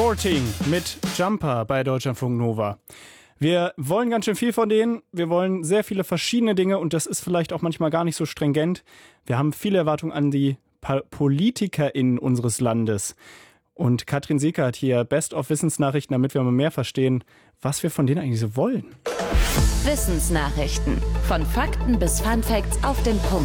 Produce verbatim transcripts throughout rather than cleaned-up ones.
Courting mit Jumper bei Deutschlandfunk Nova. Wir wollen ganz schön viel von denen. Wir wollen sehr viele verschiedene Dinge und das ist vielleicht auch manchmal gar nicht so stringent. Wir haben viele Erwartungen an die Pa- PolitikerInnen unseres Landes. Und Katrin Sieker hat hier Best-of-Wissensnachrichten, damit wir mal mehr verstehen, was wir von denen eigentlich so wollen. Wissensnachrichten. Von Fakten bis Funfacts auf den Punkt.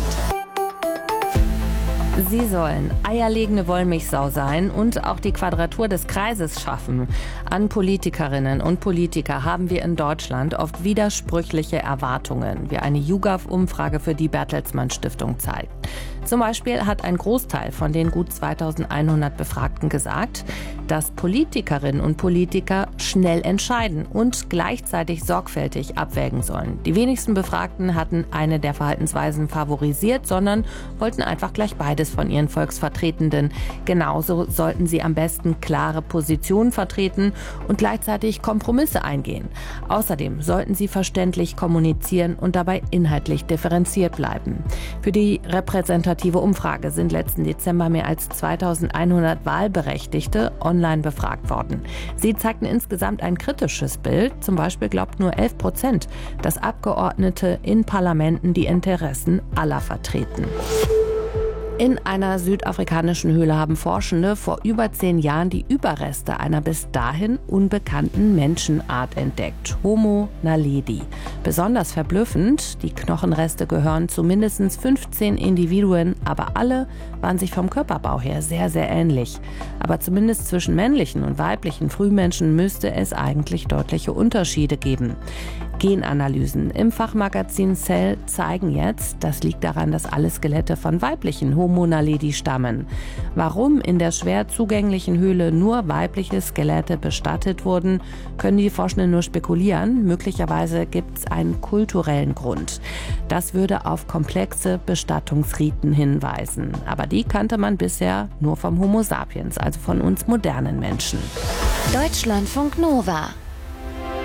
Sie sollen eierlegende Wollmilchsau sein und auch die Quadratur des Kreises schaffen. An Politikerinnen und Politiker haben wir in Deutschland oft widersprüchliche Erwartungen, wie eine YouGov-Umfrage für die Bertelsmann Stiftung zeigt. Zum Beispiel hat ein Großteil von den gut zweitausendeinhundert Befragten gesagt, dass Politikerinnen und Politiker schnell entscheiden und gleichzeitig sorgfältig abwägen sollen. Die wenigsten Befragten hatten eine der Verhaltensweisen favorisiert, sondern wollten einfach gleich beides von ihren Volksvertretenden. Genauso sollten sie am besten klare Positionen vertreten und gleichzeitig Kompromisse eingehen. Außerdem sollten sie verständlich kommunizieren und dabei inhaltlich differenziert bleiben. Für die repräsentative Umfrage sind letzten Dezember mehr als zweitausendeinhundert Wahlberechtigte online befragt worden. Sie zeigten insgesamt ein kritisches Bild. Zum Beispiel glaubt nur elf Prozent, dass Abgeordnete in Parlamenten die Interessen aller vertreten. In einer südafrikanischen Höhle haben Forschende vor über zehn Jahren die Überreste einer bis dahin unbekannten Menschenart entdeckt, Homo naledi. Besonders verblüffend, die Knochenreste gehören zu mindestens fünfzehn Individuen, aber alle waren sich vom Körperbau her sehr, sehr ähnlich. Aber zumindest zwischen männlichen und weiblichen Frühmenschen müsste es eigentlich deutliche Unterschiede geben. Genanalysen im Fachmagazin Cell zeigen jetzt, das liegt daran, dass alle Skelette von weiblichen Homo naledi stammen. Warum in der schwer zugänglichen Höhle nur weibliche Skelette bestattet wurden, können die Forschenden nur spekulieren. Möglicherweise gibt es einen kulturellen Grund. Das würde auf komplexe Bestattungsriten hinweisen. Aber die kannte man bisher nur vom Homo sapiens, also von uns modernen Menschen. Deutschlandfunk Nova.